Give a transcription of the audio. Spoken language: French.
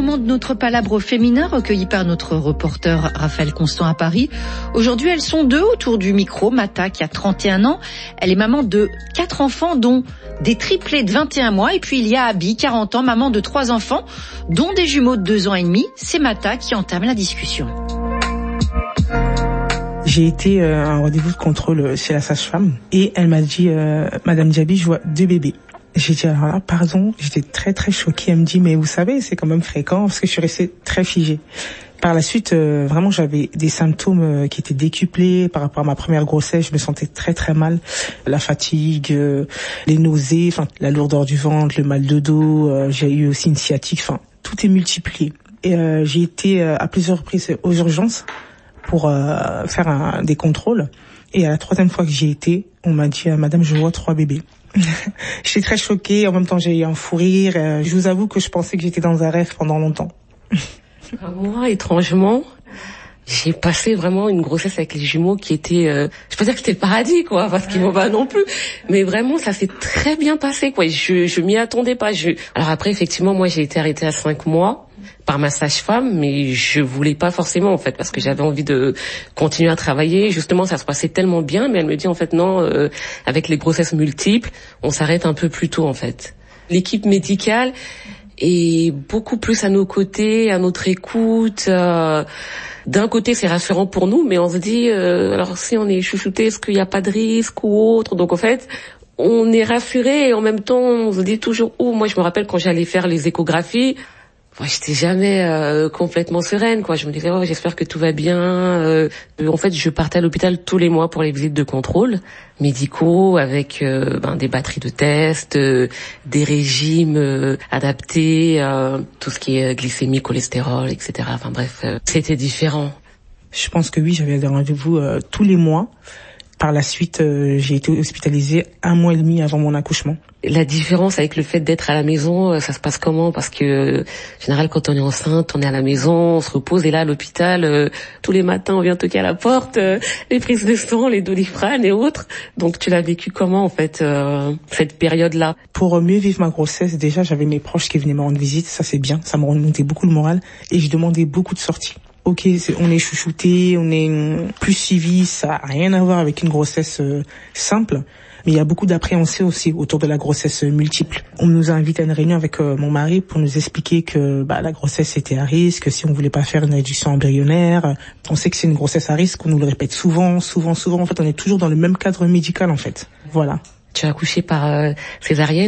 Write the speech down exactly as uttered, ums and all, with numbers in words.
mamans de notre palabre féminin recueillies par notre reporter Raphaël Constant à Paris. Aujourd'hui, elles sont deux autour du micro. Mata, qui a trente et un ans, elle est maman de quatre enfants, dont des triplés de vingt et un mois. Et puis il y a Abby, quarante ans, maman de trois enfants, dont des jumeaux de deux ans et demi. C'est Mata qui entame la discussion. J'ai été euh, à un rendez-vous de contrôle chez la sage-femme et elle m'a dit euh, « Madame Diaby, je vois deux bébés ». J'ai dit alors là, pardon, j'étais très très choquée. Elle me dit mais vous savez, c'est quand même fréquent, parce que je suis restée très figée. Par la suite, euh, vraiment, j'avais des symptômes euh, qui étaient décuplés par rapport à ma première grossesse. Je me sentais très très mal, la fatigue, euh, les nausées, enfin la lourdeur du ventre, le mal de dos. Euh, j'ai eu aussi une sciatique. Enfin, tout est multiplié. Et euh, j'ai été euh, à plusieurs reprises aux urgences pour euh, faire un, des contrôles. Et à la troisième fois que j'y ai été, on m'a dit euh, Madame, je vois trois bébés. J'étais très choquée, en même temps j'ai eu un fou rire. Euh, je vous avoue que je pensais que j'étais dans un rêve pendant longtemps. Moi, étrangement, j'ai passé vraiment une grossesse avec les jumeaux qui était, euh, je peux dire que c'était le paradis, quoi, parce qu'ils vont pas non plus. Mais vraiment, ça s'est très bien passé, quoi. Je, je m'y attendais pas. Je... Alors après, effectivement, moi, j'ai été arrêtée à cinq mois par ma sage-femme, mais je voulais pas forcément, en fait, parce que j'avais envie de continuer à travailler. Justement, ça se passait tellement bien, mais elle me dit, en fait, non, euh, avec les grossesses multiples, on s'arrête un peu plus tôt, en fait. L'équipe médicale est beaucoup plus à nos côtés, à notre écoute. Euh, d'un côté, c'est rassurant pour nous, mais on se dit, euh, alors si on est chouchouté, est-ce qu'il n'y a pas de risque ou autre? Donc en fait, on est rassuré et en même temps, on se dit toujours, oh, moi je me rappelle quand j'allais faire les échographies, moi, j'étais jamais euh, complètement sereine, quoi. Je me disais, oh, j'espère que tout va bien. Euh, en fait, je partais à l'hôpital tous les mois pour les visites de contrôle médicaux, avec euh, ben, des batteries de tests, euh, des régimes euh, adaptés, euh, tout ce qui est glycémie, cholestérol, et cetera. Enfin bref, euh, c'était différent. Je pense que oui, j'avais des rendez-vous euh, tous les mois. Par la suite, euh, j'ai été hospitalisée un mois et demi avant mon accouchement. La différence avec le fait d'être à la maison, ça se passe comment? Parce que, en général, quand on est enceinte, on est à la maison, on se repose, et là, à l'hôpital, euh, tous les matins, on vient toquer à la porte, euh, les prises de sang, les Doliprane et autres. Donc, tu l'as vécu comment, en fait, euh, cette période-là? Pour mieux vivre ma grossesse, déjà, j'avais mes proches qui venaient me rendre visite, ça c'est bien, ça me remontait beaucoup le moral, et je demandais beaucoup de sorties. Ok, c'est, on est chouchouté, on est plus suivi, ça n'a rien à voir avec une grossesse euh, simple. Mais il y a beaucoup d'appréhension aussi autour de la grossesse multiple. On nous a invités à une réunion avec euh, mon mari pour nous expliquer que bah, la grossesse était à risque, si on voulait pas faire une réduction embryonnaire. On sait que c'est une grossesse à risque, on nous le répète souvent, souvent, souvent. En fait, on est toujours dans le même cadre médical, en fait. Voilà. Tu as accouché par euh, césarienne.